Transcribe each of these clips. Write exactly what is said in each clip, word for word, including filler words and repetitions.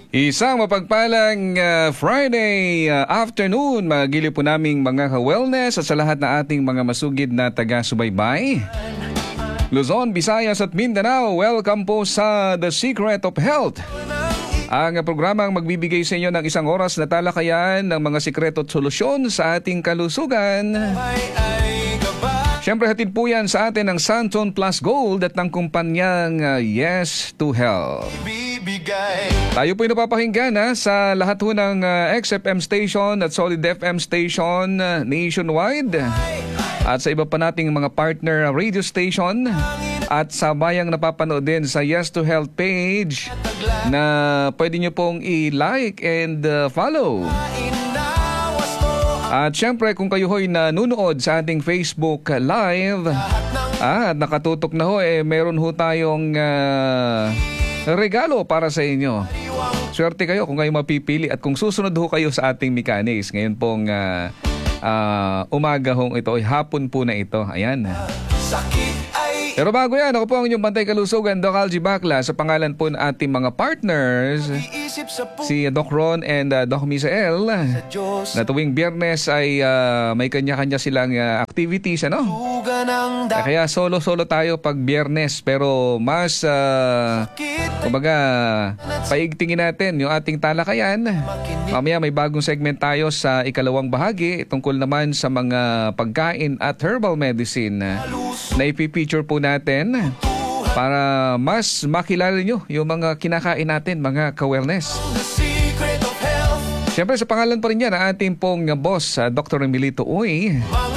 Isang mapagpalang uh, Friday uh, afternoon, magili po naming mga ka-wellness at sa lahat na ating mga masugid na taga-subaybay. Luzon, Visayas at Mindanao, welcome po sa The Secret of Health. Ang programang magbibigay sa inyo ng isang oras na talakayan ng mga sikreto at solusyon sa ating kalusugan. Siyempre hatid po yan sa atin ng Santon Plus Gold at ng kumpanyang uh, Yes to Health. Tayo po'y napapakinggan ha, sa lahat ho ng uh, X F M station at Solid F M station uh, nationwide. At sa iba pa nating mga partner radio station. At sa bayang napapanood din sa Yes to Health page na pwede nyo pong i-like and uh, follow. At syempre kung kayo ho'y nanunood sa ating Facebook Live ah, at nakatutok na ho, eh, meron ho tayong uh, regalo para sa inyo. Swerte kayo kung kayo mapipili at kung susunod ho kayo sa ating mechanics. Ngayon pong uh, uh, umaga hong ito, ay hapon po na ito. Ayan. Pero bago yan, ako po ang inyong bantay kalusugan, Doc Algie Bacla, sa pangalan po ng ating mga partners, si Doc Ron and uh, Doc Misael, na tuwing Biyernes ay uh, may kanya-kanya silang uh, activities, ano? Kaya solo-solo tayo pag Biyernes, pero mas, uh, kumbaga, paigtingin natin yung ating talakayan. Mamaya may bagong segment tayo sa ikalawang bahagi, tungkol naman sa mga pagkain at herbal medicine na ipipicture po natin para mas makilala nyo yung mga kinakain natin, mga ka-wellness. Siyempre sa pangalan pa rin yan ang ating pong boss, Doctor Emilito Uy.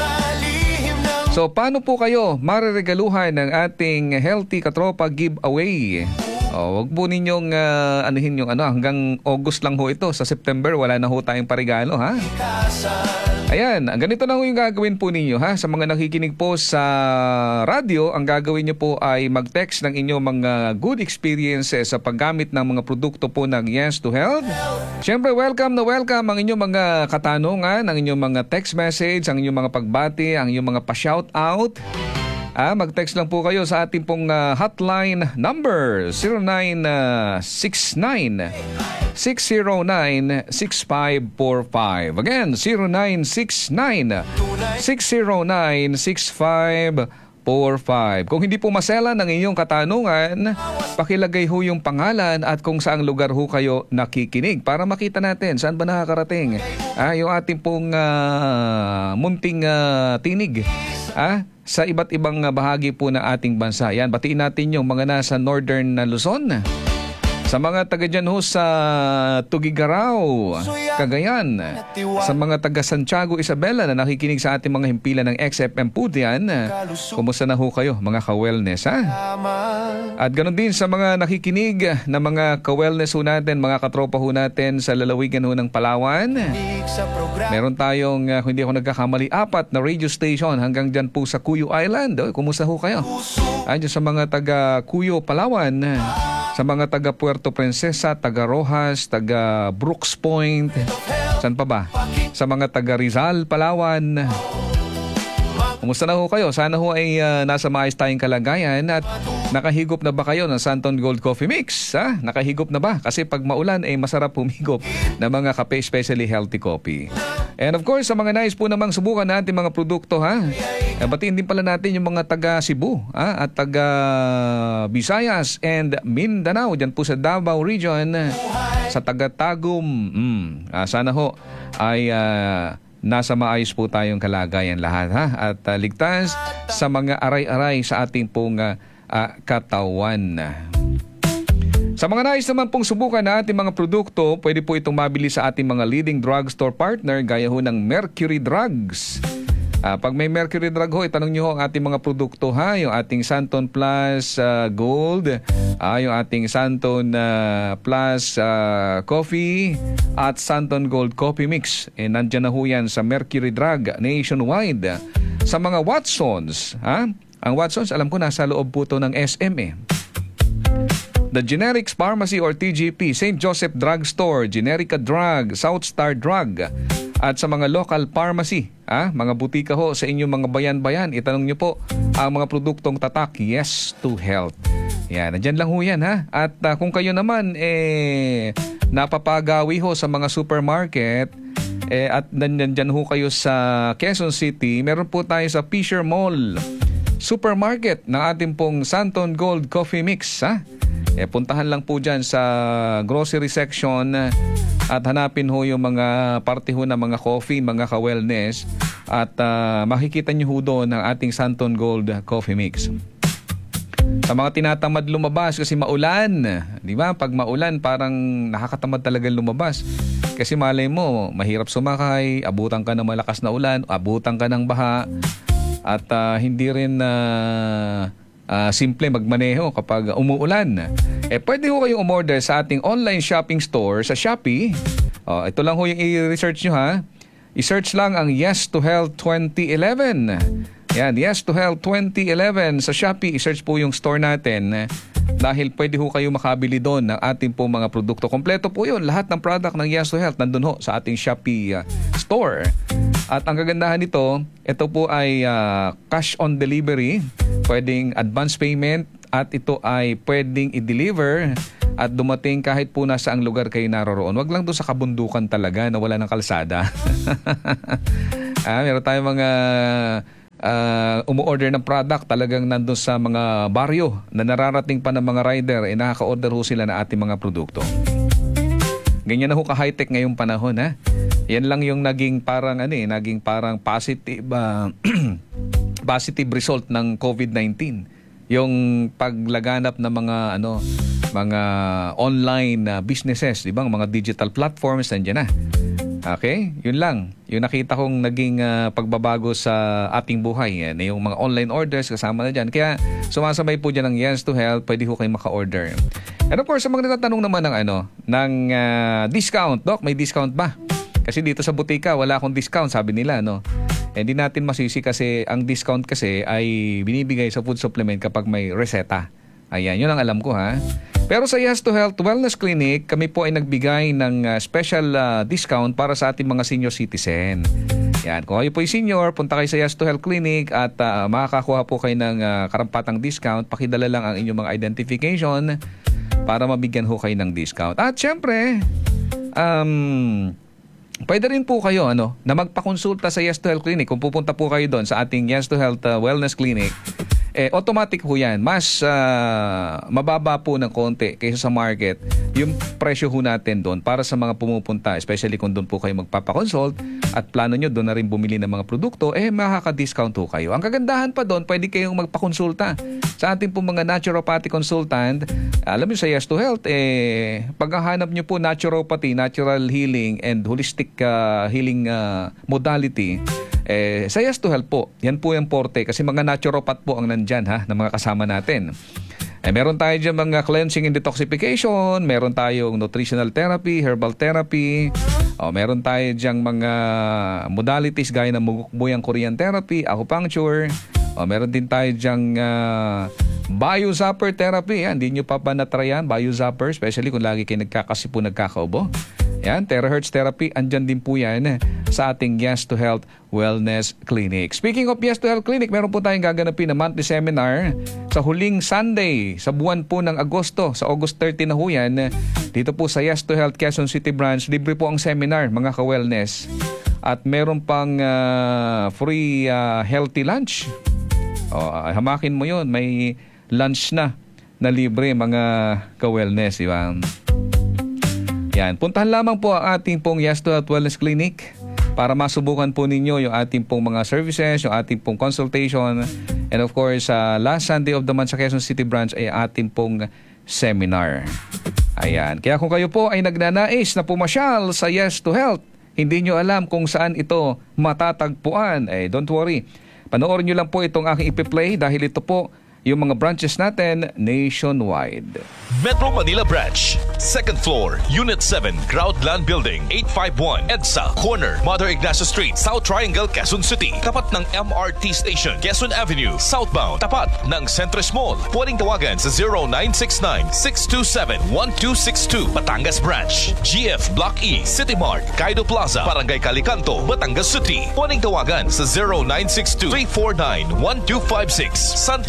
So paano po kayo mariregaluhan ng ating Healthy Katropa giveaway? O, wag po ninyong uh, anuhin yung ano, hanggang August lang ho ito. Sa September wala na ho tayong parigalo, ha? Ayan, ganito na ho yung gagawin po ninyo, ha? Sa mga nakikinig po sa radio, ang gagawin nyo po ay mag-text ng inyong mga good experiences sa paggamit ng mga produkto po ng Yes to Health. Siyempre, welcome na welcome ang inyong mga katanungan, ang inyong mga text message, ang inyong mga pagbati, ang inyong mga pa-shoutout. Ah, mag-text lang po kayo sa ating pong uh, hotline number zero nine six nine, six zero nine, six five four five. Again, zero nine six nine, six zero nine, six five four five. Kung hindi po masela ng inyong katanungan, pakilagay ho yung pangalan at kung saang lugar ho kayo nakikinig para makita natin saan ba nakakarating ah, yung ating pong uh, munting uh, tinig. Ah, sa iba't ibang bahagi po ng ating bansa. Yan, batiin natin yung mga nasa Northern Luzon. Sa mga taga dyan ho sa Tuguegarao, Cagayan. Sa mga taga Santiago, Isabela na nakikinig sa ating mga himpilan ng X F M po diyan. Kumusta na ho kayo mga ka-wellness, ha? At ganoon din sa mga nakikinig na mga ka-wellness ho natin, mga katropa ho natin sa lalawigan ho ng Palawan. Meron tayong, uh, kung hindi ako nagkakamali, apat na radio station hanggang dyan po sa Cuyo Island. O, kumusta ho kayo? Andiyan sa mga taga Cuyo, Palawan. Sa mga taga Puerto Princesa, taga Rojas, taga Brooks Point. Saan pa ba? Sa mga taga Rizal, Palawan. Kumusta na ho kayo? Sana ho ay uh, nasa maayos tayong kalagayan at nakahigop na ba kayo ng Santon Gold Coffee Mix? Ha? Nakahigop na ba? Kasi pag maulan ay masarap humigop ng mga kape, especially healthy coffee. And of course, sa mga nais po namang subukan natin mga produkto, ha? Eh, batiin din pala natin yung mga taga Cebu, ha? At taga Visayas and Mindanao, dyan po sa Davao Region, sa taga Tagum. Mm, ah, sana ho ay uh, nasa maayos po tayong kalagayan lahat, ha? At uh, ligtas sa mga aray-aray sa ating pong uh, uh, katawan. Sa mga nais naman pong subukan na ating mga produkto, pwede po itong mabili sa ating mga leading drugstore partner gaya ho ng Mercury Drugs. Uh, pag may Mercury Drug ho, itanong nyo ho ang ating mga produkto, ha? Yung ating Santon Plus uh, Gold, uh, yung ating Santon uh, Plus uh, Coffee at Santon Gold Coffee Mix. E nandyan na ho yan sa Mercury Drug nationwide. Sa mga Watsons, ha? Ang Watsons, alam ko nasa loob po to ng S M eh. The Generics Pharmacy or T G P, Saint Joseph Drug Store, Generica Drug, South Star Drug, at sa mga local pharmacy, ah, mga butika ho sa inyong mga bayan-bayan, itanong nyo po ang mga produktong tatak Yes to Health. Yan, nandyan lang ho yan, ha? At uh, kung kayo naman, eh, napapagawi ho sa mga supermarket, eh, at nandyan ho kayo sa Quezon City, meron po tayo sa Fisher Mall Supermarket ng ating pong Santon Gold Coffee Mix. Ha? Eh, puntahan lang po dyan sa grocery section at hanapin ho yung mga parte ho ng mga coffee, mga ka-wellness, at uh, makikita nyo ho doon ang ating Santon Gold Coffee Mix. Sa mga tinatamad lumabas kasi maulan, di ba? Pag maulan, parang nakakatamad talaga lumabas. Kasi malay mo, mahirap sumakay, abutan ka ng malakas na ulan, abutan ka ng baha, at uh, hindi rin uh, uh, simple magmaneho kapag umuulan. Eh, pwede ho kayong umorder sa ating online shopping store sa Shopee. Oh, ito lang ho yung i-research nyo, ha. I-search lang ang Yes to Health twenty eleven. Yan, Yes to Health twenty eleven sa Shopee. I-search po yung store natin dahil pwede ho kayo makabili doon ng ating po mga produkto. Kompleto po yun. Lahat ng product ng Yes to Health nandun ho sa ating Shopee uh, store. At ang kagandahan nito, ito po ay uh, cash on delivery. Pwedeng advance payment at ito ay pwedeng i-deliver at dumating kahit po nasa ang lugar kayo naroroon. Wag lang doon sa kabundukan talaga na wala ng kalsada. ah, meron tayong mga uh, umu-order ng product talagang nandun sa mga baryo na nararating pa ng mga rider, eh nakaka-order ho sila na ating mga produkto. Ganyan na ho ka-high-tech ngayong panahon, ha. Yan lang yung naging parang ano eh, naging parang positive uh, positive result ng COVID nineteen. Yung paglaganap ng mga ano, mga online uh, businesses, di ba? Mga digital platforms nandiyan na. Okay? Yun lang. Yung nakita kong naging uh, pagbabago sa ating buhay. Yan, yung mga online orders kasama na dyan. Kaya sumasabay po dyan ng Yes to Health. Pwede ho kayong maka-order. And of course, sa mga natatanong naman ng ano, ng uh, discount. Doc, may discount ba? Kasi dito sa butika, wala akong discount, sabi nila, no? Hindi natin masisi kasi ang discount kasi ay binibigay sa food supplement kapag may reseta. Ayan, yun ang alam ko, ha? Pero sa Yes to Health Wellness Clinic, kami po ay nagbigay ng uh, special uh, discount para sa ating mga senior citizen. Yan, kung kayo po ay senior, punta kayo sa Yes to Health Clinic at uh, makakakuha po kayo ng uh, karampatang discount. Pakidala lang ang inyong mga identification para mabigyan ho kayo ng discount. At syempre, um... pwede rin po kayo ano, na magpakonsulta sa Yes to Health Clinic. Kung pupunta po kayo doon sa ating Yes to Health uh, Wellness Clinic, eh, automatic po yan. Mas uh, mababa po ng konti kaysa sa market yung presyo ho natin doon para sa mga pumupunta, especially kung doon po kayo magpapakonsult at plano nyo doon na rin bumili ng mga produkto, eh makaka-discount ho kayo. Ang kagandahan pa doon, pwede kayong magpakonsulta sa ating po mga naturopathy consultant. Alam nyo sa Yes to Health, eh, paghahanap nyo po naturopathy, natural healing and holistic uh, healing uh, modality, eh, sa Yes to Health po, yan po yung porte kasi mga naturopath po ang nandyan, ha, na mga kasama natin. Eh, meron tayo dyan mga cleansing and detoxification, meron tayong nutritional therapy, herbal therapy, o, meron tayo dyan mga modalities gaya ng mugukbuyang Korean therapy, acupuncture, o, meron din tayo dyan uh, biozapper therapy. Yan, hindi nyo pa ba na-try yan, biozapper, especially kung lagi kayo nagkakasipo, nagkakaubo. Yan, terahertz therapy, andyan din po yan sa ating Yes to Health Wellness Clinic. Speaking of Yes to Health Clinic, meron po tayong gaganapin na monthly seminar sa huling Sunday sa buwan po ng Agosto, sa August thirty na ho yan. Dito po sa Yes to Health Quezon City Branch, libre po ang seminar, mga ka-wellness. At meron pang uh, free uh, healthy lunch. O, hamakin mo yun, may lunch na na libre, mga ka-wellness, di ba? Yan, puntahan lamang po ang ating pong Yes to Health Wellness Clinic para masubukan po ninyo yung ating pong mga services, yung ating pong consultation, and of course, uh, last Sunday of the month sa Quezon City Branch ay ating pong seminar. Ayan, kaya kung kayo po ay nagnanais na pumasyal sa Yes to Health, hindi nyo alam kung saan ito matatagpuan, eh don't worry. Panoorin nyo lang po itong aking ipi-play dahil ito po yung mga branches natin nationwide. Metro Manila Branch, second floor, Unit seven, Groundland Building, eight five one, EDSA, corner, Mother Ignacio Street, South Triangle, Quezon City. Tapat ng M R T Station, Quezon Avenue, southbound. Tapat ng Centris Mall. Pwedeng tawagan sa zero nine six nine, six two seven, one two six two. Batangas Branch, G F Block E, City Mart, Kaido Plaza, Barangay Calicanto, Batangas City. Pwedeng tawagan sa zero nine six two, three four nine, one two five six. Santa Rosa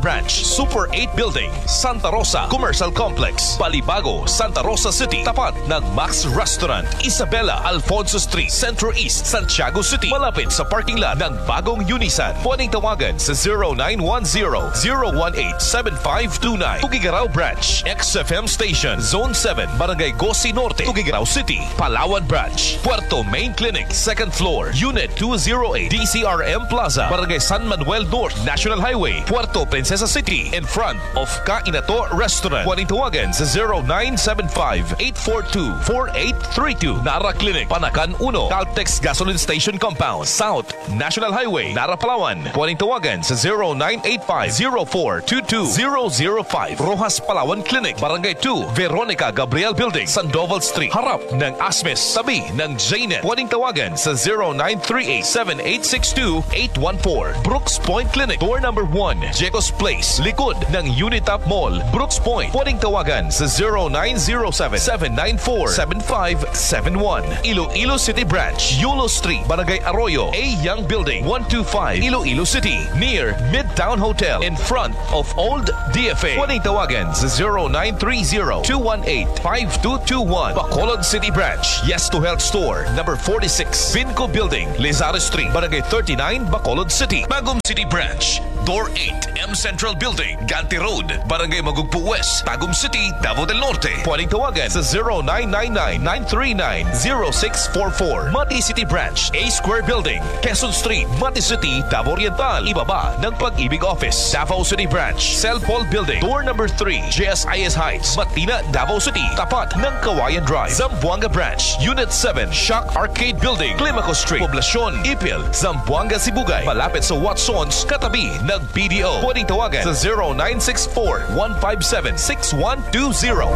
Branch, Super eight Building, Santa Rosa Commercial Complex, Balibago, Santa Rosa City, tapat ng Max Restaurant, Isabela, Alfonso Street, Centro East, Santiago City, malapit sa parking lot ng bagong Unisan. Pwedeng tawagan sa zero nine one zero, zero one eight, seven five two nine. Tugigaraw Branch, X F M Station, Zone seven, Barangay Gosi Norte, Tugigaraw City, Palawan Branch, Puerto Main Clinic, second floor, Unit two oh eight, D C R M Plaza, Barangay San Manuel North, National Highway, Puerto Princesa City, in front of Kainato Restaurant. Pwedeng tawagan sa zero nine seven five, eight four two, four eight three two. Nara Clinic, Panakan one, Caltex Gasoline Station Compound, South, National Highway, Nara, Palawan. Pwedeng tawagan sa zero nine eight five, zero four two two zero zero five. Rojas Palawan Clinic, Barangay two, Veronica Gabriel Building, Sandoval Street, harap ng Asmis, tabi ng J N E T. Pwedeng tawagan sa zero nine three eight, seven eight six two, eight one four. Brooks Point Clinic, door number one, Jecos Place, likod ng Unitap Mall, Brooks Point. Pwedeng tawagan sa zero nine zero seven, seven nine four, seven five seven one. Iloilo City Branch, Yulo Street, Barangay Arroyo, A Young Building, one two five, Iloilo City, near Midtown Hotel, in front of Old D F A. Pwedeng tawagan sa zero nine three zero, two one eight, five two two one. Bacolod City Branch, Yes to Health Store, number forty-six, Vinco Building, Lizardo Street, Barangay thirty-nine, Bacolod City. Bagong City Branch, Door eight, M Central Building, Ganti Road, Barangay Magugpo West, Tagum City, Davao del Norte. Pwedeng tawagan sa zero nine nine nine, nine three nine, zero six four four. Mati City Branch, A Square Building, Quezon Street, Mati City, Davao Oriental, ibaba ng Pag-ibig Office. Davao City Branch, Cell Paul Building, door number three, J S I S Heights, Matina, Davao City, tapat ng Kawayan Drive. Zamboanga Branch, Unit seven, Shock Arcade Building, Climaco Street, Poblacion, Ipil, Zamboanga, Sibugay, malapit sa Watsons, katabi ng B D O. Pwedeng tawagan sa zero nine six four, one five seven, six one two zero.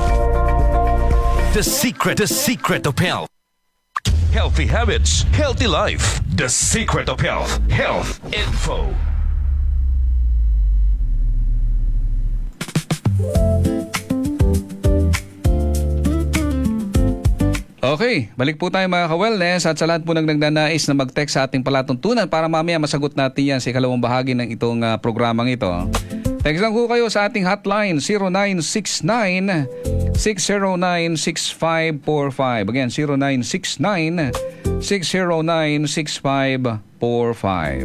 The secret, the secret of health. Healthy habits, healthy life. The secret of health. Health info. Okay, balik po tayo mga ka-wellness at sa lahat po ng nagnanais na mag-text sa ating palatuntunan para mamaya masagot natin yan sa ikalawang bahagi ng itong uh, programang ito. Text lang po kayo sa ating hotline zero nine six nine, six zero nine, six five four five. Again, zero nine six nine, six zero nine, six five four five.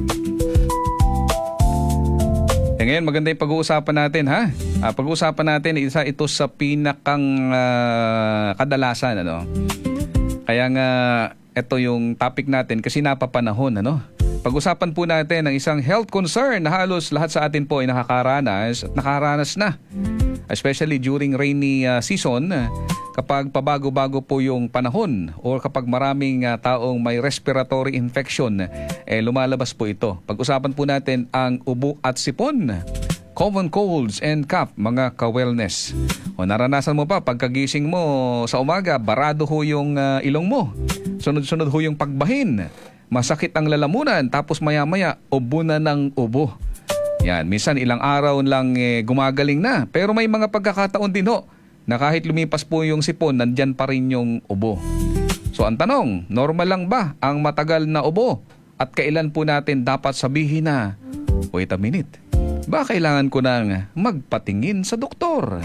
E ngayon, maganda yung pag-uusapan natin, ha? Uh, pag-uusapan natin, isa ito sa pinakang uh, kadalasan, ano? Kaya nga, ito yung topic natin kasi napapanahon, ano? Pag-usapan po natin ng isang health concern na halos lahat sa atin po ay nakakaranas at nakaranas na. Especially during rainy uh, season, kapag pabago-bago po yung panahon o kapag maraming uh, taong may respiratory infection, eh lumalabas po ito. Pag-usapan po natin ang ubo at sipon, common colds and cough, mga ka-wellness. O naranasan mo pa, pagkagising mo sa umaga, barado ho yung uh, ilong mo. Sunod-sunod ho yung pagbahin. Masakit ang lalamunan, tapos maya-maya, ubo na ng ubo. Yan, minsan ilang araw lang eh, gumagaling na. Pero may mga pagkakataon din ho, na kahit lumipas po yung sipon, nandyan pa rin yung ubo. So ang tanong, normal lang ba ang matagal na ubo? At kailan po natin dapat sabihin na, wait a minute, ba kailangan ko nang magpatingin sa doktor?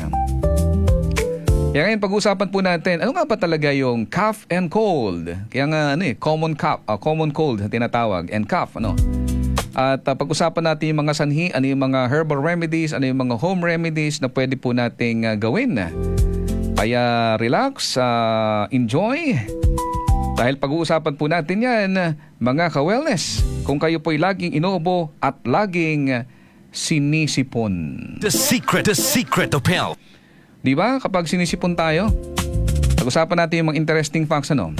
Kaya ngayon pag-usapan po natin, ano nga ba talaga yung cough and cold? Kaya nga ano eh, common cough, uh, common cold tinatawag, and cough, ano? At uh, pag-usapan natin yung mga sanhi, ano yung mga herbal remedies, ano yung mga home remedies na pwede po nating uh, gawin. Kaya relax, uh, enjoy. Dahil pag-uusapan po natin yan, mga ka-wellness, kung kayo po'y laging inuubo at laging sinisipon. The secret, the secret of health. Di ba? Kapag sinisipon tayo, pag-usapan natin yung mga interesting facts, ano?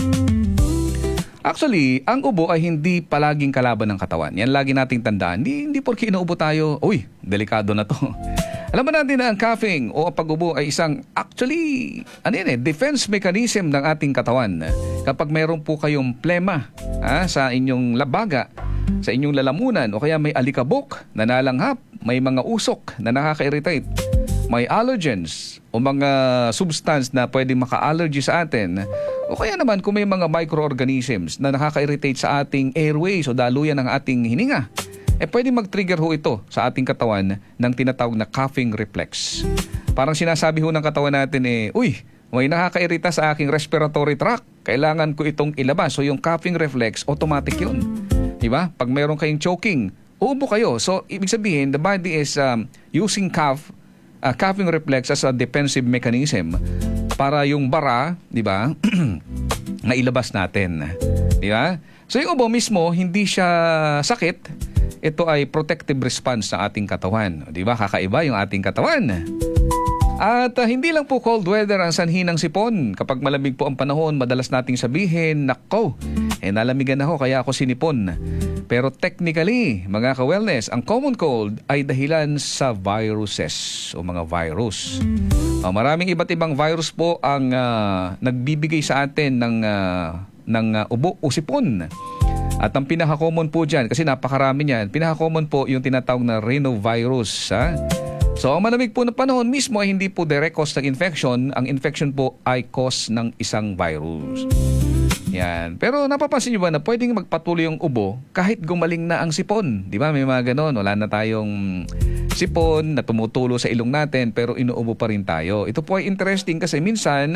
Actually, ang ubo ay hindi palaging kalaban ng katawan. Yan lagi nating tandaan. Hindi, hindi porke inuubo tayo, uy, delikado na to. Alam mo natin na ang coughing o pag-ubo ay isang actually, ano yan eh, defense mechanism ng ating katawan. Kapag meron po kayong plema ha, sa inyong labaga, sa inyong lalamunan, o kaya may alikabok na nalanghap, may mga usok na nakaka-irritate, may allergens o mga substance na pwedeng maka-allergy sa atin, o kaya naman kung may mga microorganisms na nakaka-irritate sa ating airways o daluyan ng ating hininga, eh pwede mag-trigger ho ito sa ating katawan ng tinatawag na coughing reflex. Parang sinasabi ho ng katawan natin eh, uy, may nakakairita sa aking respiratory tract. Kailangan ko itong ilabas. So yung coughing reflex, automatic yun. Diba? Pag meron kayong choking, uubo kayo. So ibig sabihin, the body is um, using cough, uh, coughing reflex as a defensive mechanism para yung bara, diba, na ilabas natin. Diba? So yung ubo mismo, hindi siya sakit. Ito ay protective response ng ating katawan. Diba? Kakaiba yung ating katawan. At uh, hindi lang po cold weather ang sanhi ng sipon. Kapag malamig po ang panahon, madalas nating sabihin, nako, eh nalamigan ako kaya ako sinipon. Pero technically, mga ka-wellness, ang common cold ay dahilan sa viruses o mga virus. Uh, maraming iba't ibang virus po ang uh, nagbibigay sa atin ng, uh, ng uh, ubo o sipon. At ang pinaka-common po dyan, kasi napakarami niyan, pinaka-common po yung tinatawag na rhinovirus. Ha? So, ang malamig po na panahon mismo ay hindi po direct cause ng infection. Ang infection po ay cause ng isang virus. Yan. Pero napapansin nyo ba na pwedeng magpatuloy yung ubo kahit gumaling na ang sipon? Di ba? May mga ganon. Wala na tayong sipon na tumutulo sa ilong natin pero inuubo pa rin tayo. Ito po ay interesting kasi minsan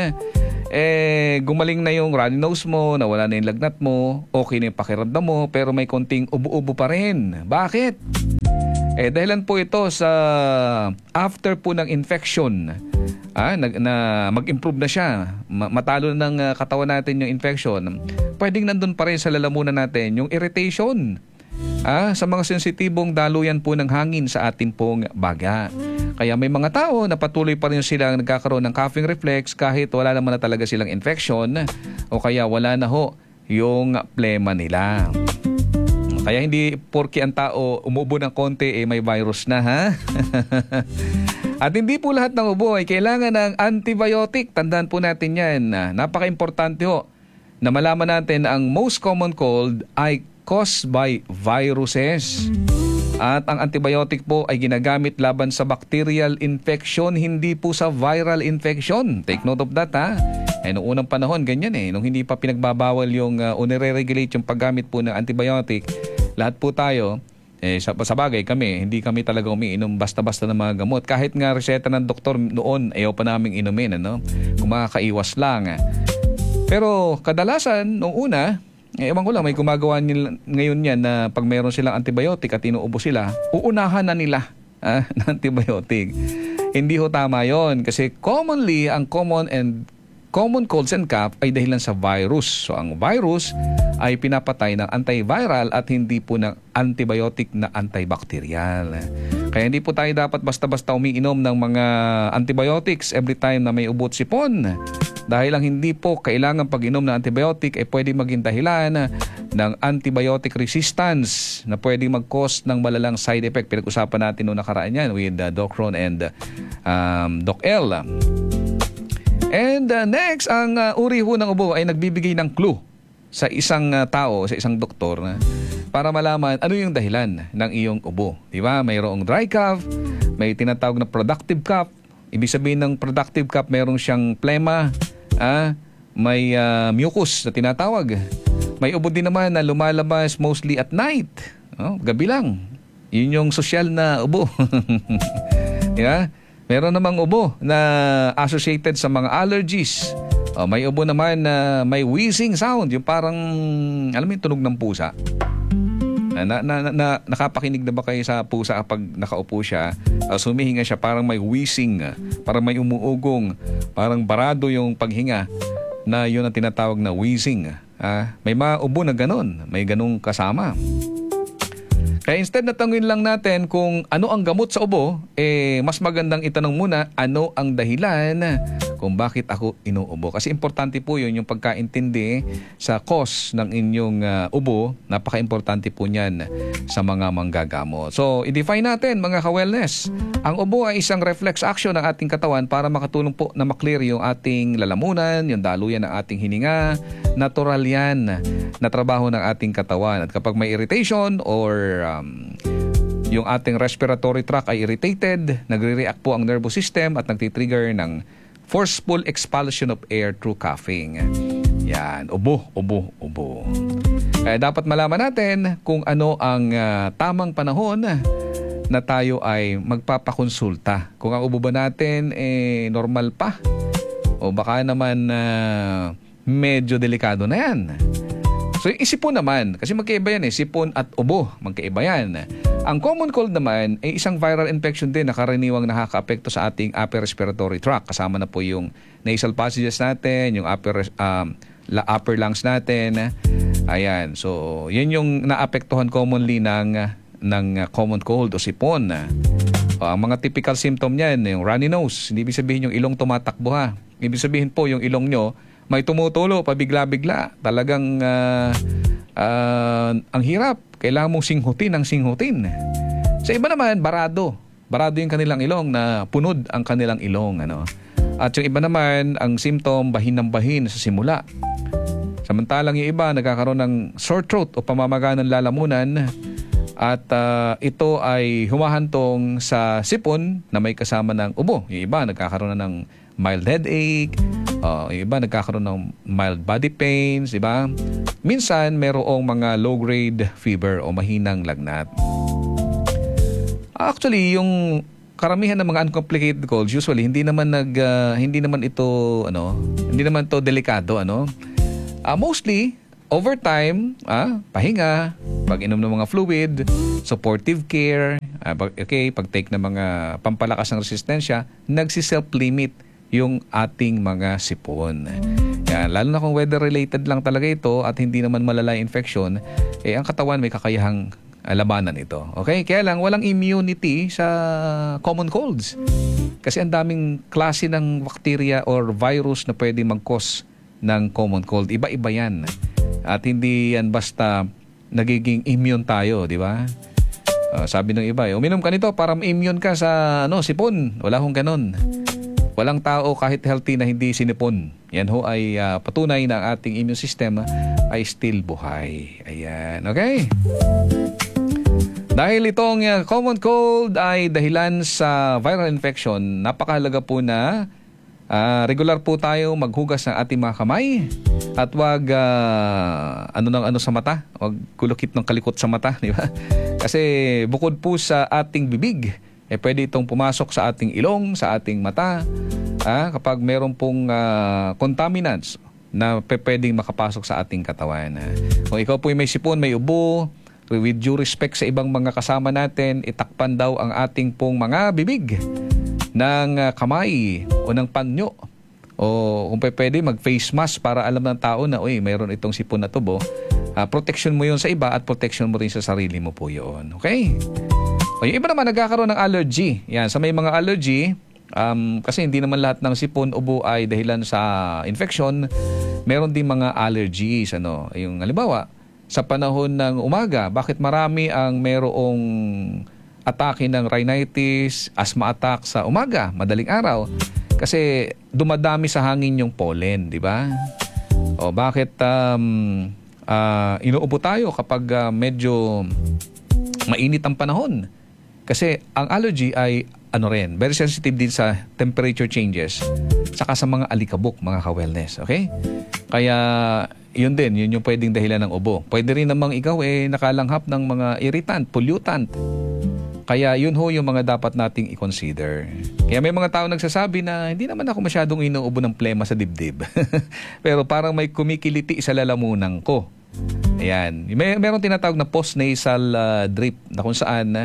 eh, gumaling na yung runny nose mo, nawala na yung lagnat mo, okay na yung pakiramdam mo, pero may konting ubo-ubo pa rin. Bakit? Eh, dahilan po ito sa after po ng infection, ah, na, na mag-improve na siya, matalo ng uh, katawan natin yung infection, pwedeng nandun pa rin sa lalamunan natin yung irritation ah, sa mga sensitibong daluyan po ng hangin sa ating pong baga. Kaya may mga tao na patuloy pa rin silang nagkakaroon ng coughing reflex kahit wala naman na talaga silang infection o kaya wala na ho yung plema nila. Kaya hindi porke ang tao umuubo ng konti eh may virus na, ha? At hindi po lahat ng ubo ay kailangan ng antibiotic. Tandaan po natin yan. Napaka-importante ho na malaman natin ang most common cold ay caused by viruses. At ang antibiotic po ay ginagamit laban sa bacterial infection, hindi po sa viral infection. Take note of that, ha? Eh, noong unang panahon, ganyan eh. Nung hindi pa pinagbabawal yung uh, o nire-regulate yung paggamit po ng antibiotic, lahat po tayo, eh, sa, sa bagay kami, hindi kami talaga umiinom basta-basta ng mga gamot. Kahit nga reseta ng doktor noon, ayaw pa naming inumin, ano? Kung makakaiwas lang. Pero kadalasan, noong una, eh, ewan ko lang, may gumagawa nila ngayon yan na pag mayroon silang antibiotic at inuubo sila, uunahan na nila ah, ng antibiotic. Hindi ho tama yon kasi commonly, ang common and common colds and cough ay dahilan sa virus. So ang virus ay pinapatay ng antiviral at hindi po ng antibiotic na antibacterial. Kaya hindi po tayo dapat basta-basta umiinom ng mga antibiotics every time na may ubo at sipon. Dahil lang hindi po kailangan pag-inom ng antibiotic ay pwede maging dahilan ng antibiotic resistance na pwede mag-cause ng malalang side effect. Pinag-usapan natin noong nakaraan yan with uh, Doc Ron and um, Doc L. And uh, next, ang uh, uri ho ng ubo ay nagbibigay ng clue sa isang uh, tao, sa isang doktor na para malaman ano yung dahilan ng iyong ubo. Diba? Mayroong dry cough, may tinatawag na productive cough. Ibig sabihin ng productive cough, mayroong siyang plema, ah, may uh, mucus na tinatawag. May ubo din naman na lumalabas mostly at night. Oh, gabi lang. Yun yung social na ubo. Diba? Meron namang ubo na associated sa mga allergies. Oh, may ubo naman na may wheezing sound, yung parang, alam mo yung tunog ng pusa. Na, na, na, nakapakinig na ba kayo sa pusa kapag nakaupo siya, uh, sumihinga siya, parang may wheezing, parang may umuugong, parang barado yung paghinga, na yun ang tinatawag na wheezing. Uh, may mga ubo na ganun, may ganung kasama. Kaya instead na tanungin lang natin kung ano ang gamot sa ubo, eh mas magandang itanong muna ano ang dahilan kung bakit ako inuubo. Kasi importante po yun, yung pagkaintindi sa cause ng inyong uh, ubo. Napaka-importante po niyan sa mga manggagamot. So, i-define natin mga ka-wellness. Ang ubo ay isang reflex action ng ating katawan para makatulong po na maklear yung ating lalamunan, yung daluyan ng ating hininga. Natural yan na trabaho ng ating katawan. At kapag may irritation or um, yung ating respiratory tract ay irritated, nagre-react po ang nervous system at nagtitrigger ng forceful expulsion of air through coughing. Yan, ubo, ubo, ubo. Kaya dapat malaman natin kung ano ang uh, tamang panahon na tayo ay magpapakonsulta. Kung ang ubo ba natin eh normal pa o baka naman uh, medyo delikado na yan. So yung sipon naman, kasi magkaiba yan eh, sipon at ubo, magkaiba yan. Ang common cold naman ay isang viral infection din na karaniwang nakakaapekto sa ating upper respiratory tract. Kasama na po yung nasal passages natin, yung upper, um, upper lungs natin. Ayan, so yun yung naapektuhan commonly ng, ng common cold o sipon. O, ang mga typical symptom niyan, yung runny nose, hindi ibig sabihin yung ilong tumatakbo ha. Ibig sabihin po yung ilong nyo may tumutulo, pabigla-bigla. Talagang uh, uh, ang hirap. Kailangan mong singhutin ang singhutin. Sa iba naman, barado. Barado yung kanilang ilong na punod ang kanilang ilong. Ano? At yung iba naman, ang symptom, bahin ng bahin sa simula. Samantalang yung iba, nagkakaroon ng sore throat o pamamaga ng lalamunan. At uh, ito ay humahantong sa sipon na may kasama ng ubo. Yung iba, nagkakaroon na ng mild headache. Uh, yung iba nagkakaroon ng mild body pains, di ba? Minsan, merong mga low-grade fever o mahinang lagnat. Actually, yung karamihan ng mga uncomplicated colds, usually hindi naman nag uh, hindi naman ito ano, hindi naman to delikado ano. Uh, mostly over time, ah, pahinga, pag-inom ng mga fluid, supportive care, uh, okay, pag-take ng mga pampalakas ng resistensya, nagsi-self-limit yung ating mga sipon. Yan, lalo na kung weather-related lang talaga ito at hindi naman malala infection, eh ang katawan may kakayahang uh, labanan ito. Okay? Kaya lang, walang immunity sa common colds. Kasi ang daming klase ng bacteria or virus na pwede mag-cause ng common cold. Iba-iba yan. At hindi yan basta nagiging immune tayo, di ba? Uh, sabi ng iba, eh, uminom ka nito para immune ka sa ano, sipon. Wala hong ganon. Walang tao kahit healthy na hindi sinipon. Yan ho ay uh, patunay na ang ating immune system ay still buhay. Ayan, okay? Dahil itong uh, common cold ay dahilan sa viral infection, napakahalaga po na uh, regular po tayo maghugas ng ating mga kamay at wag uh, ano nang ano sa mata, wag kulukit ng kalikot sa mata, di ba? Kasi bukod po sa ating bibig, eh pwede itong pumasok sa ating ilong, sa ating mata, ah, kapag meron pong uh, contaminants na pwedeng makapasok sa ating katawan. Ah. Kung ikaw po may sipon, may ubo, with due respect sa ibang mga kasama natin, itakpan daw ang ating pong mga bibig ng uh, kamay o ng panyo. O kung pwede, mag-face mask para alam ng tao na, uy, mayroon itong sipon na tubo. Uh, protection mo yun sa iba at protection mo rin sa sarili mo po yun. Okay? O, yung iba naman nagkakaroon ng allergy. Yan, sa may mga allergy, um, kasi hindi naman lahat ng sipon, ubo ay dahilan sa infection. Meron din mga allergies. Ano? Yung halimbawa, sa panahon ng umaga, bakit marami ang merong atake ng rhinitis, asthma attack sa umaga, madaling araw? Kasi dumadami sa hangin yung pollen, di ba? O bakit um, uh, inuubo tayo kapag uh, medyo mainit ang panahon? Kasi ang allergy ay ano rin, very sensitive din sa temperature changes saka sa mga alikabok, mga ka-wellness. Okay? Kaya yun din, yun yung pwedeng dahilan ng ubo. Pwede rin namang ikaw eh nakalanghap ng mga irritant, pollutant. Kaya yun ho yung mga dapat nating i-consider. Kaya may mga tao nagsasabi na hindi naman ako masyadong inuubo ng plema sa dibdib. Pero parang may kumikiliti sa lalamunan ko. Ayan. May meron tinatawag na postnasal uh, drip na kung saan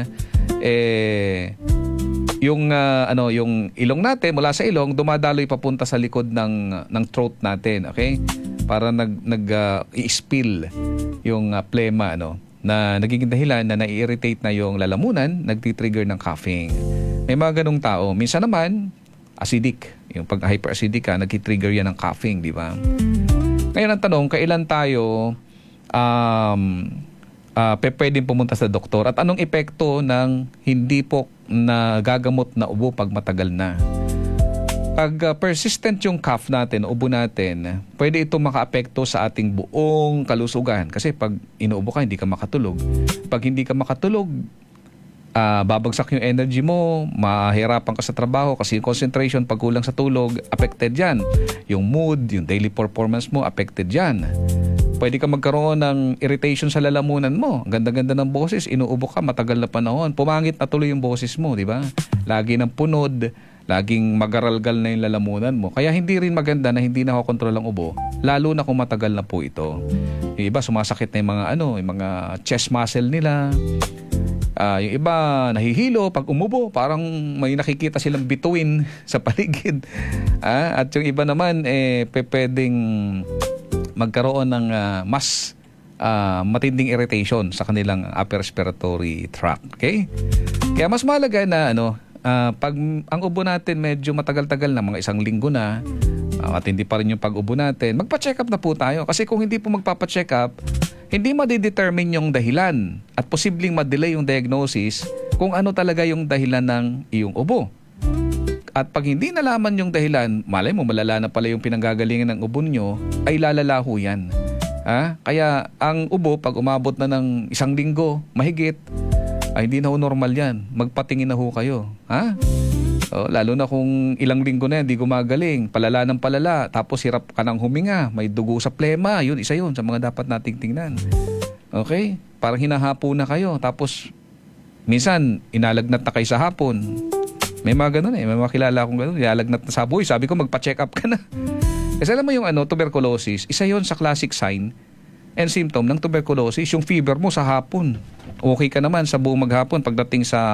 eh yung uh, ano yung ilong natin mula sa ilong dumadaloy papunta sa likod ng ng throat natin, okay? Para nag nag uh, i-spill yung uh, plema ano na nagiging dahilan na nai-irritate na yung lalamunan, nagti-trigger ng coughing. May mga ganung tao. Minsan naman acidic, yung pag hyperacidic ka, nagti-trigger yan ng coughing, di ba? Ngayon ang tanong, kailan tayo um uh, pwedeng pumunta sa doktor at anong epekto ng hindi po na gagamot na ubo pag matagal na? Pag uh, persistent yung cough natin, ubo natin, pwede ito makaapekto sa ating buong kalusugan. Kasi pag inuubo ka, hindi ka makatulog. Pag hindi ka makatulog, uh, babagsak yung energy mo, mahirapan ka sa trabaho kasi yung concentration pag kulang sa tulog, affected yan. Yung mood, yung daily performance mo, affected yan. Pwede ka magkaroon ng irritation sa lalamunan mo. Ang ganda-ganda ng boses, inuubo ka matagal na panahon. Pumangit na tuloy yung boses mo, di ba? Lagi ng punod, laging magaralgal na yung lalamunan mo. Kaya hindi rin maganda na hindi nakokontrol ang ubo, lalo na kung matagal na po ito. Yung iba, sumasakit na yung mga, ano, yung mga chest muscle nila. Uh, yung iba, nahihilo pag umubo. Parang may nakikita silang bituin sa paligid. Ah, at yung iba naman, eh, pwedeng magkaroon ng uh, mas uh, matinding irritation sa kanilang upper respiratory tract. Okay? Kaya mas mahalaga na, ano, Uh, pag ang ubo natin medyo matagal-tagal na, mga isang linggo na, uh, at hindi pa rin yung pag-ubo natin, magpa-check up na po tayo. Kasi kung hindi po magpapa-check up, hindi madidetermine yung dahilan at posibleng ma-delay yung diagnosis kung ano talaga yung dahilan ng iyong ubo. At pag hindi nalaman yung dahilan, malay mo malala na pala yung pinanggagalingan ng ubo nyo, ay lalala ho yan. Ha? Kaya ang ubo, pag umabot na ng isang linggo, mahigit, ay hindi na ho normal yan. Magpatingin na ho kayo. Ha? O, lalo na kung ilang linggo na yan, hindi gumagaling. Palala ng palala. Tapos hirap ka ng huminga. May dugo sa plema. Yun, isa yun sa mga dapat nating tingnan. Okay? Parang hinahapo na kayo. Tapos, minsan, inalagnat na kayo sa hapon. May mga ganun eh. May mga kilala akong ganun. Inalagnat na sa buhay. Sabi ko, magpa-check up ka na. Kasi alam mo yung ano, tuberculosis, isa yun sa classic sign and symptom ng tuberculosis. Yung fever mo sa hapon. Okay ka naman sa buong maghapon pagdating sa